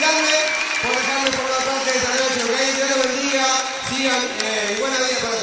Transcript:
grande por dejarme formar parte de esta noche. Ok, Dios los bendiga. Sigan y buena vida para